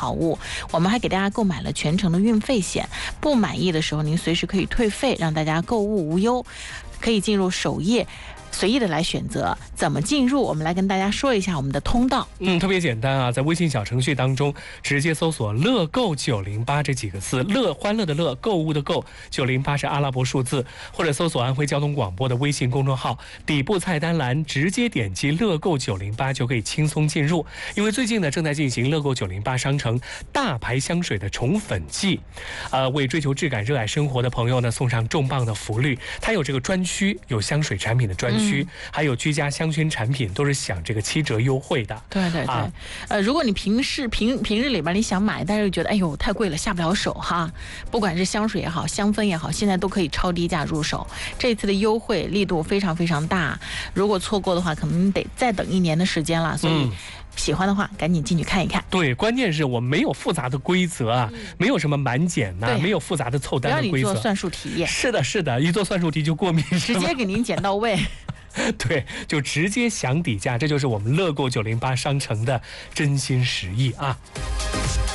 好物。我们还给大家购买了全程的运费险，不满意的时候您随时可以退费，让大家购物无忧。可以进入首页随意的来选择怎么进入，我们来跟大家说一下我们的通道。 特别简单啊，在微信小程序当中直接搜索乐购908这几个字，乐欢乐的乐，购物的购，908是阿拉伯数字，或者搜索安徽交通广播的微信公众号，底部菜单栏直接点击乐购908就可以轻松进入。因为最近呢正在进行乐购908商城大牌香水的宠粉季，为追求质感热爱生活的朋友呢送上重磅的福利。它有这个专区，有香水产品的专区，还有居家香薰产品，都是享这个7折优惠的。 对对对，如果你平日里边你想买，但是觉得哎呦太贵了下不了手哈，不管是香水也好，香氛也好，现在都可以超低价入手。这次的优惠力度非常非常大，如果错过的话，可能得再等1年的时间了。所以喜欢的话，赶紧进去看一看。 对，关键是我们没有复杂的规则啊，没有什么满减呐，没有复杂的凑单的规则。 不要你做算术题。 是的，是的，一做算术题就过敏， 直接给您减到位。 对，就直接享底价，这就是我们乐购908商城的真心实意啊。